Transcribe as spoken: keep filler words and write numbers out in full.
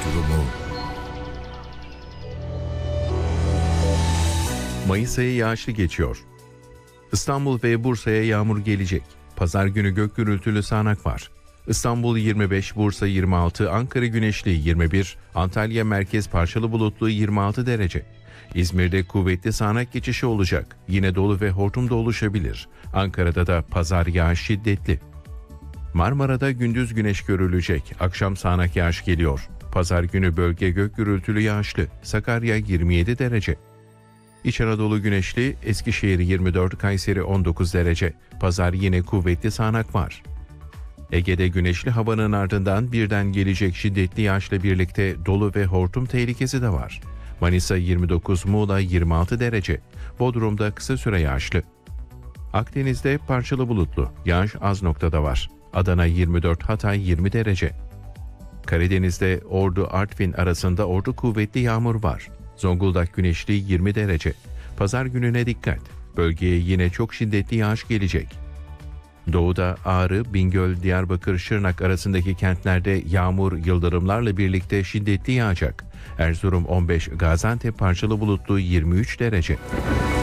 durumu. Mayıs ayı yağışlı geçiyor. İstanbul ve Bursa'ya yağmur gelecek. Pazar günü gök gürültülü sağanak var. İstanbul yirmi beş, Bursa yirmi altı, Ankara güneşli yirmi bir, Antalya merkez parçalı bulutlu yirmi altı derece. İzmir'de kuvvetli sağanak geçişi olacak. Yine dolu ve hortum da oluşabilir. Ankara'da da pazar yağış şiddetli. Marmara'da gündüz güneş görülecek. Akşam sağanak yağış geliyor. Pazar günü bölge gök gürültülü yağışlı. Sakarya yirmi yedi derece. İç Anadolu güneşli, Eskişehir yirmi dört, Kayseri on dokuz derece. Pazar yine kuvvetli sağanak var. Ege'de güneşli havanın ardından birden gelecek şiddetli yağışla birlikte dolu ve hortum tehlikesi de var. Manisa yirmi dokuz, Muğla yirmi altı derece. Bodrum'da kısa süre yağışlı. Akdeniz'de parçalı bulutlu, yağış az noktada var. Adana yirmi dört, Hatay yirmi derece. Karadeniz'de Ordu-Artvin arasında ordu kuvvetli yağmur var. Zonguldak güneşli yirmi derece. Pazar gününe dikkat. Bölgeye yine çok şiddetli yağış gelecek. Doğuda Ağrı, Bingöl, Diyarbakır, Şırnak arasındaki kentlerde yağmur yıldırımlarla birlikte şiddetli yağacak. Erzurum on beş, Gaziantep parçalı bulutlu yirmi üç derece.